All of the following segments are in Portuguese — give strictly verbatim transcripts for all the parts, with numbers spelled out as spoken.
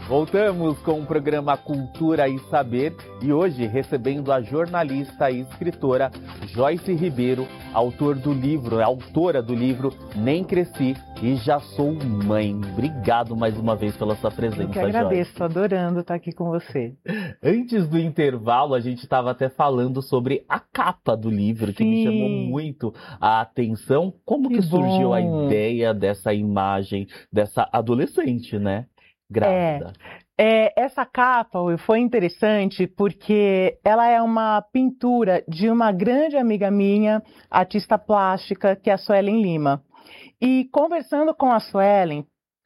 Voltamos com o programa Cultura e Saber e hoje recebendo a jornalista e escritora Joyce Ribeiro, autor do livro, autora do livro Nem Cresci e Já Sou Mãe. Obrigado mais uma vez pela sua presença, Joyce. Eu que agradeço, estou adorando estar aqui com você. Antes do intervalo, a gente estava até falando sobre a capa do livro, que Sim. me chamou muito a atenção. Como que, que surgiu a ideia dessa imagem, dessa adolescente, né? Grávida. É, é, essa capa foi interessante porque ela é uma pintura de uma grande amiga minha, artista plástica, que é a Suelen Lima. E conversando com a Suelen,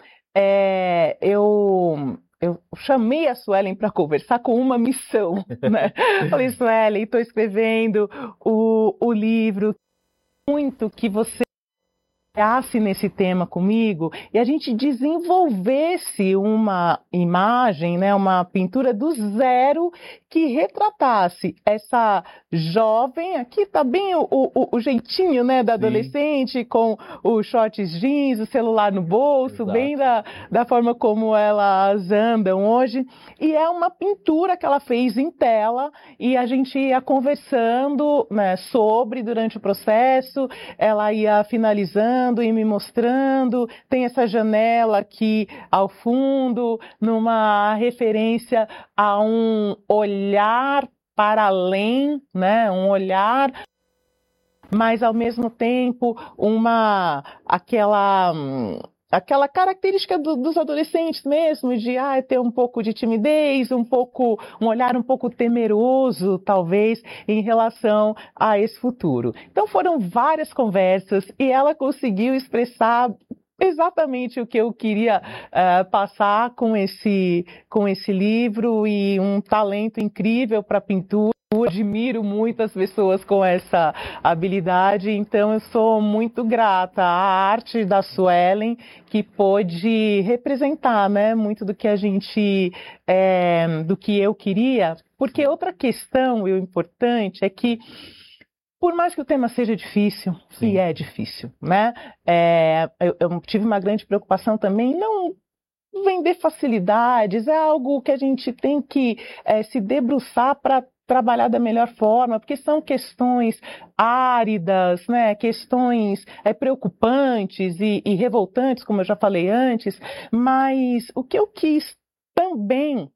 é, eu, eu chamei a Suelen para conversar com uma missão, né? Falei, Suelen, estou escrevendo o, o livro, muito que você trabalhasse nesse tema comigo e a gente desenvolvesse uma imagem, né, uma pintura do zero que retratasse essa jovem, aqui tá bem o, o, o jeitinho, né, da adolescente, Sim. com os shorts jeans, o celular no bolso, Exato. bem da, da forma como elas andam hoje, e é uma pintura que ela fez em tela e a gente ia conversando, né, sobre durante o processo, ela ia finalizando e me mostrando, tem essa janela aqui ao fundo, numa referência a um olhar para além, né? Um olhar, mas ao mesmo tempo uma aquela aquela característica do, dos adolescentes mesmo, de ah, ter um pouco de timidez, um pouco, um olhar um pouco temeroso, talvez, em relação a esse futuro. Então foram várias conversas e ela conseguiu expressar exatamente o que eu queria uh, passar com esse, com esse livro, e um talento incrível para pintura. Eu admiro muitas pessoas com essa habilidade, então eu sou muito grata à arte da Suelen, que pôde representar, né, muito do que a gente, é, do que eu queria, porque outra questão e o importante é que, por mais que o tema seja difícil, Sim. e é difícil, né, é, eu, eu tive uma grande preocupação também, não vender facilidades, é algo que a gente tem que é, se debruçar para trabalhar da melhor forma, porque são questões áridas, né? Questões é, preocupantes e, e revoltantes, como eu já falei antes, mas o que eu quis também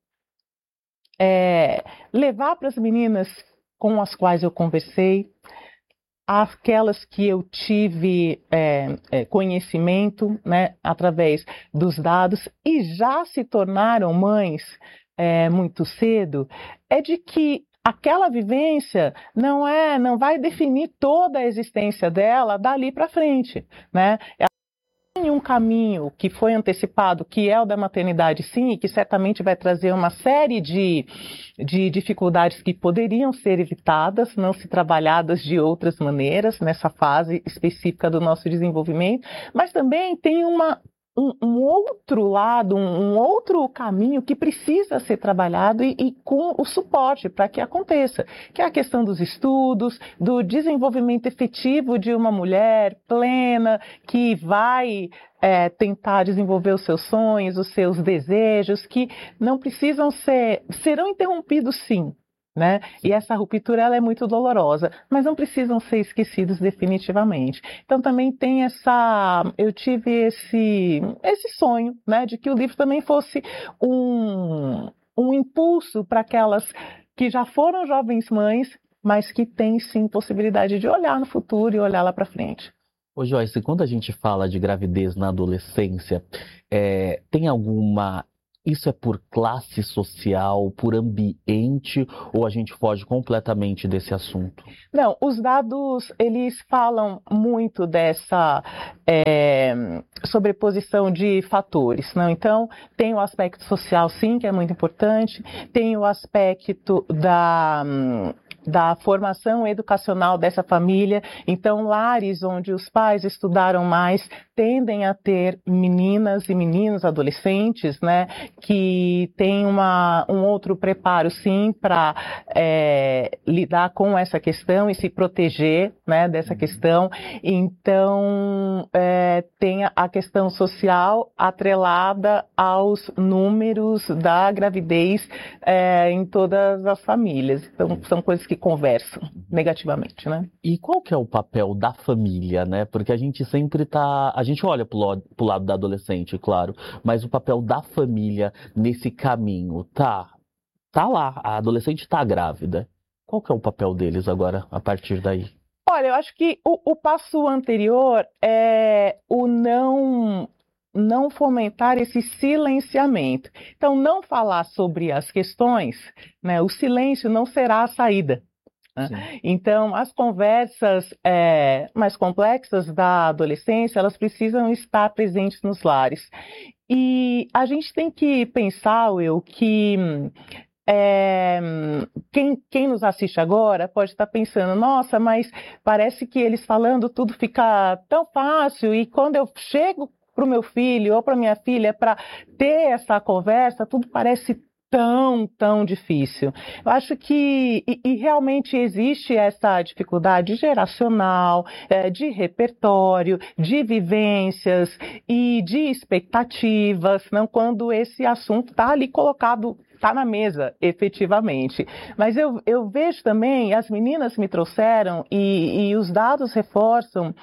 é levar para as meninas com as quais eu conversei, aquelas que eu tive é, é, conhecimento, né, através dos dados e já se tornaram mães é, muito cedo, é de que aquela vivência não é, não vai definir toda a existência dela dali para frente, né? Ela tem um caminho que foi antecipado, que é o da maternidade, sim, e que certamente vai trazer uma série de, de dificuldades que poderiam ser evitadas, não se trabalhadas de outras maneiras nessa fase específica do nosso desenvolvimento, mas também tem uma Um, um outro lado, um, um outro caminho que precisa ser trabalhado e, e com o suporte para que aconteça, que é a questão dos estudos, do desenvolvimento efetivo de uma mulher plena, que vai é, tentar desenvolver os seus sonhos, os seus desejos, que não precisam ser, serão interrompidos sim, né? E essa ruptura ela é muito dolorosa, mas não precisam ser esquecidos definitivamente. Então também tem essa, eu tive esse, esse sonho, né, de que o livro também fosse um, um impulso para aquelas que já foram jovens mães, mas que têm sim possibilidade de olhar no futuro e olhar lá para frente. Ô Joyce, quando a gente fala de gravidez na adolescência, é, tem alguma... Isso é por classe social, por ambiente, ou a gente foge completamente desse assunto? Não, os dados, eles falam muito dessa é, sobreposição de fatores, não? Então, tem o aspecto social, sim, que é muito importante, tem o aspecto da... da formação educacional dessa família. Então, lares onde os pais estudaram mais tendem a ter meninas e meninos adolescentes, né, que têm uma, um outro preparo, sim, para é, lidar com essa questão e se proteger, né, dessa questão. Então, é, tem a questão social atrelada aos números da gravidez é, em todas as famílias. Então, são coisas que conversam negativamente, né? E qual que é o papel da família, né? Porque a gente sempre tá... A gente olha pro lado, pro lado da adolescente, claro, mas o papel da família nesse caminho, tá? Tá lá, a adolescente tá grávida. Qual que é o papel deles agora, a partir daí? Olha, eu acho que o, o passo anterior é o não... não fomentar esse silenciamento. Então, não falar sobre as questões, né? O silêncio não será a saída. Né? Então, as conversas é, mais complexas da adolescência, elas precisam estar presentes nos lares. E a gente tem que pensar, Will, que É, quem, quem nos assiste agora pode estar pensando, nossa, mas parece que eles falando tudo fica tão fácil, e quando eu chego para o meu filho ou para minha filha para ter essa conversa, tudo parece tão, tão difícil. Eu acho que e, e realmente existe essa dificuldade geracional, é, de repertório, de vivências e de expectativas, não, quando esse assunto está ali colocado, está na mesa, efetivamente. Mas eu, eu vejo também, as meninas me trouxeram, e, e os dados reforçam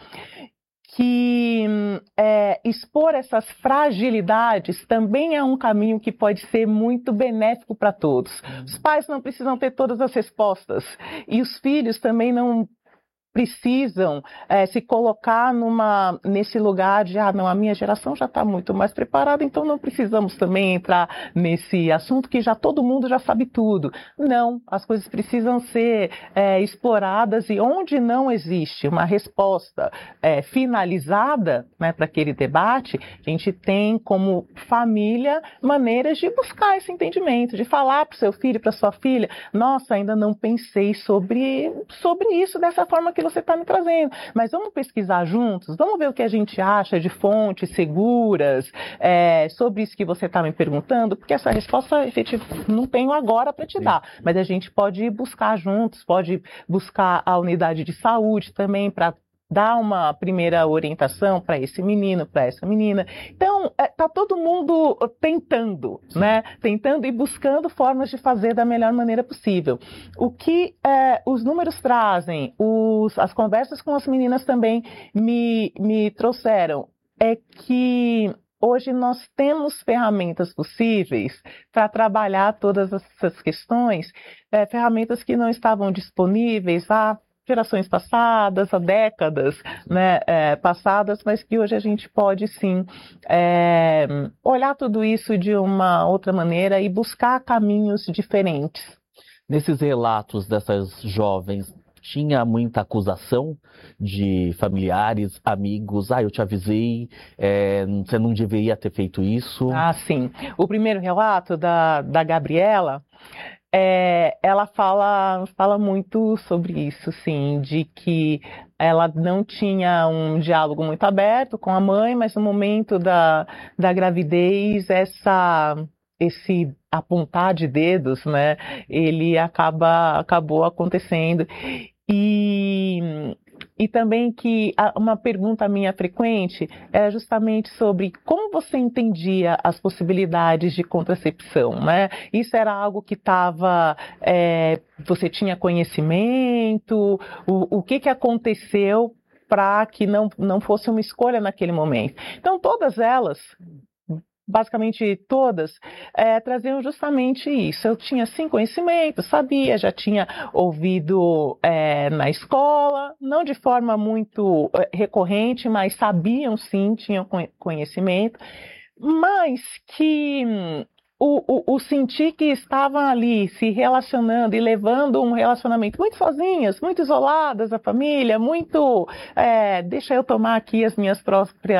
que é, expor essas fragilidades também é um caminho que pode ser muito benéfico para todos. Os pais não precisam ter todas as respostas, e os filhos também não precisam é, se colocar numa, nesse lugar de, ah, não, a minha geração já está muito mais preparada, então não precisamos também entrar nesse assunto que já todo mundo já sabe tudo. Não, as coisas precisam ser é, exploradas, e onde não existe uma resposta é, finalizada, né, para aquele debate, a gente tem como família maneiras de buscar esse entendimento, de falar para o seu filho, para sua filha, nossa, ainda não pensei sobre, sobre isso dessa forma que você está me trazendo, mas vamos pesquisar juntos, vamos ver o que a gente acha de fontes seguras é, sobre isso que você está me perguntando, porque essa resposta efetiva não tenho agora para te dar, mas a gente pode buscar juntos, pode buscar a unidade de saúde também para dar uma primeira orientação para esse menino, para essa menina. Então, está todo mundo tentando, né? Tentando e buscando formas de fazer da melhor maneira possível. O que é, os números trazem, os, as conversas com as meninas também me, me trouxeram, é que hoje nós temos ferramentas possíveis para trabalhar todas essas questões, é, ferramentas que não estavam disponíveis há gerações passadas, há décadas, né, é, passadas, mas que hoje a gente pode sim é, olhar tudo isso de uma outra maneira e buscar caminhos diferentes. Nesses relatos dessas jovens, tinha muita acusação de familiares, amigos, ah, eu te avisei, é, você não deveria ter feito isso? Ah, sim. O primeiro relato da, da Gabriela, É, ela fala, fala muito sobre isso, sim, de que ela não tinha um diálogo muito aberto com a mãe, mas no momento da, da gravidez, essa, esse apontar de dedos, né, ele acaba, acabou acontecendo. E... E também que uma pergunta minha frequente é justamente sobre como você entendia as possibilidades de contracepção, né? Isso era algo que estava, é, você tinha conhecimento, o, o que, que aconteceu para que não, não fosse uma escolha naquele momento. Então, todas elas, basicamente todas, é, traziam justamente isso. Eu tinha sim conhecimento, sabia, já tinha ouvido é, na escola, não de forma muito é, recorrente, mas sabiam sim, tinham conhecimento, mas que hum, o, o, o sentir que estavam ali se relacionando e levando um relacionamento muito sozinhas, muito isoladas da família, muito, é, deixa eu tomar aqui as minhas próprias